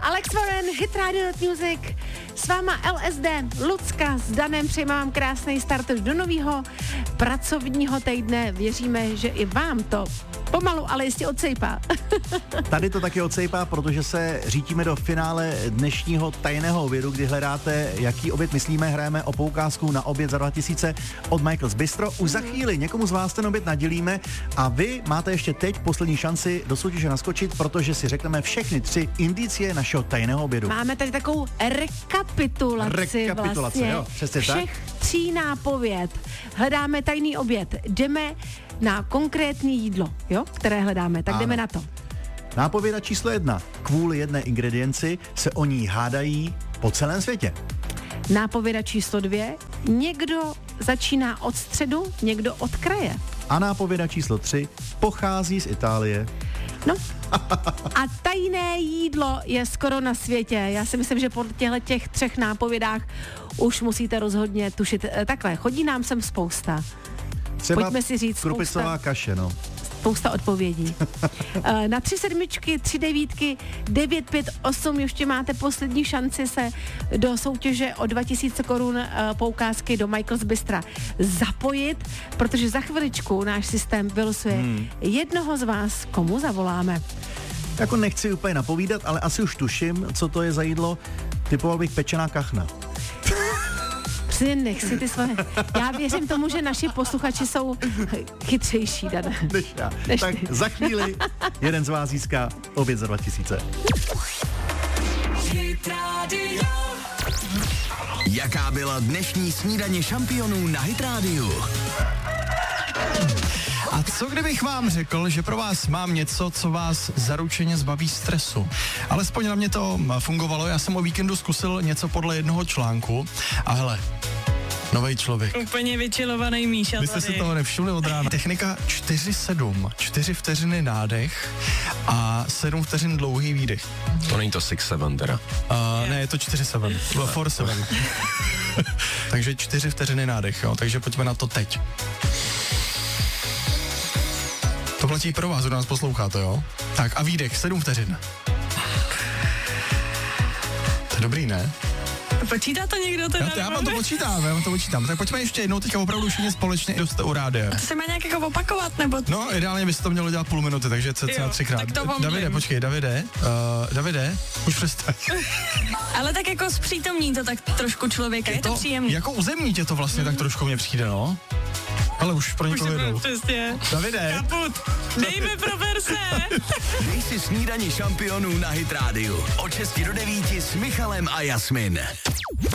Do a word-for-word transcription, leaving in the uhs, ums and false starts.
Alex Warren, Hit Radio Music, s váma L S D, Lucka s Danem, přejeme vám krásný start do nového pracovního týdne. Věříme, že i vám to pomalu, ale jistě odsejpá. Tady to taky odsejpá, protože se řítíme do finále dnešního tajného obědu, kdy hledáte, jaký oběd myslíme. Hrajeme o poukázku na oběd za dva tisíce od Michael's Bistro. Už za chvíli někomu z vás ten oběd nadělíme a vy máte ještě teď poslední šanci do soutěže naskočit, protože si řekneme všechny tři indicie našeho tajného obědu. Máme tady takovou rekapitulaci, Rekapitulace, vlastně jo, přesně tak. všech tří nápověd. Hledáme tajný oběd. Jdeme na konkrétní jídlo, jo, které hledáme, tak ano. jdeme na to. Nápověda číslo jedna. Kvůli jedné ingredienci se o ní hádají po celém světě. Nápověda číslo dvě. Někdo začíná od středu, někdo od kraje. A nápověda číslo tři. Pochází z Itálie. No. A tajné jídlo je skoro na světě. Já si myslím, že po těchto těch třech nápovědách už musíte rozhodně tušit. Takhle, chodí nám sem spousta. Třeba Pojďme si říct krupicová spousta, kaše, no. spousta odpovědí. Na tři sedmičky, tři devítky, devět pět osm ještě máte poslední šanci se do soutěže o dva tisíce korun poukázky do Michael's Bistra zapojit, protože za chviličku náš systém vylosuje hmm. jednoho z vás, komu zavoláme. Jako nechci úplně napovídat, ale asi už tuším, co to je za jídlo. Typoval bych pečená kachna. Přesně, nechci ty svoje. Já věřím tomu, že naši posluchači jsou chytřejší, Dana. Než já. Než tak ty. za chvíli jeden z vás získá oběd za dva tisíce. Jaká byla dnešní snídaně šampionů na Hit Radio? A co kdybych vám řekl, že pro vás mám něco, co vás zaručeně zbaví stresu? Alespoň na mě to fungovalo, já jsem o víkendu zkusil něco podle jednoho článku a hele, novej člověk. Úplně vyčilovaný Míša. Vy jste si toho nevšimli od rána. Technika čtyři sedm, čtyři vteřiny nádech a sedm vteřin dlouhý výdech. To není to six seven teda. Uh, ne, je to čtyři sedm, four seven. Takže čtyři vteřiny nádech, jo, takže pojďme na to teď. To platí pro vás, kdo nás posloucháte, jo? Tak a výdech, sedm vteřin. To je dobrý, ne? Počítá to někdo teda? Já, já vám to počítám, já vám to počítám. Tak pojďme ještě jednou, teďka opravdu všichni společně, kdo jste u rádia. To se má nějak jako opakovat, nebo? No, ideálně byste to mělo dělat půl minuty, takže cca třikrát. tak to vám Davide, dím. počkej, Davide, uh, Davide, už přestaň. Ale tak jako zpřítomní to tak trošku člověka, je to, to příjemný. Jako uzemní tě to vlastně tak trošku mně přijde, no. Ale už pro někoho jednou. Přesně. Davide. Kaput. Dejme pro verse. Dej si snídaně šampionů na Hit Radio. Od šesti do devíti s Michalem a Jasmin.